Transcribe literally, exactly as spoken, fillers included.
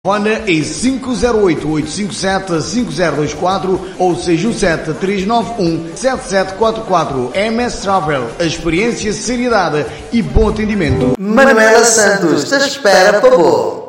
Telefone é cinco zero oito, oito cinco sete, cinco zero dois quatro ou seis um sete, três nove um, sete sete quatro quatro. M S Travel, a experiência, seriedade e bom atendimento. Manuela Santos te espera para bom.